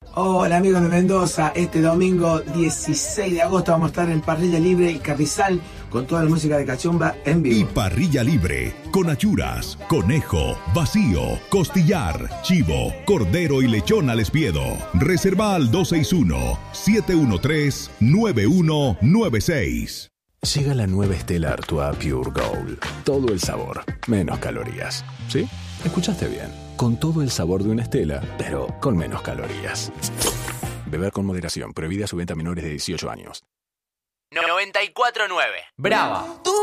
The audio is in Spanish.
Hola amigos de Mendoza, este domingo 16 de agosto vamos a estar en Parrilla Libre y Carrizal con toda la música de Cachumba en vivo. Y Parrilla Libre, con achuras, conejo, vacío, costillar, chivo, cordero y lechón al espiedo. Reserva al 261-713-9196. Llega la nueva Stella Artois Pure Gold. Todo el sabor, menos calorías. ¿Sí? Escuchaste bien. Con todo el sabor de una Stella, pero con menos calorías. Beber con moderación. Prohibida su venta a menores de 18 años. 94.9 Brava. Tu